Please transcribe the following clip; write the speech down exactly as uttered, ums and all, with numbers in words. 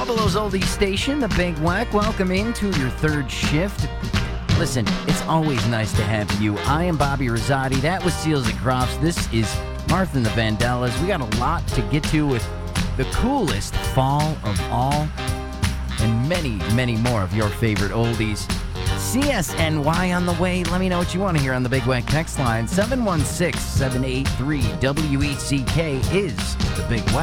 Buffalo's oldies station, the Big Wack. Welcome into your third shift. Listen, it's always nice to have you. I am Bobby Rosati. That was Seals and Crofts. This is Martha and the Vandellas. We got a lot to get to with the coolest fall of all and many, many more of your favorite oldies. C S N Y on the way. Let me know what you want to hear on the Big Wack text line. seven one six, seven eight three, W E C K is the Big Wack.